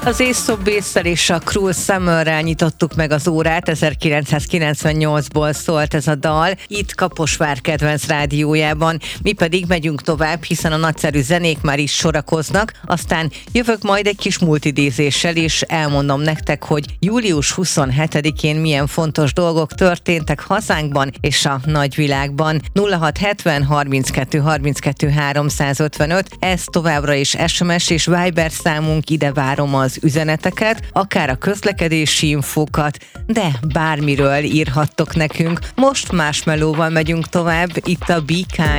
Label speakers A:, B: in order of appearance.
A: Az Ace of Base-szel és a Cruel Summerrel nyitottuk meg az órát, 1998-ból szólt ez a dal, itt Kaposvár kedvenc rádiójában. Mi pedig megyünk tovább, hiszen a nagyszerű zenék már is sorakoznak, aztán jövök majd egy kis multidézéssel, és elmondom nektek, hogy július 27-én milyen fontos dolgok történtek hazánkban és a nagyvilágban. 0670 32 32 355, ez továbbra is SMS és Viber számunk, ide várom az üzeneteket, akár a közlekedési infókat, de bármiről írhattok nekünk. Most Marshmelloval megyünk tovább, itt a Be Kind.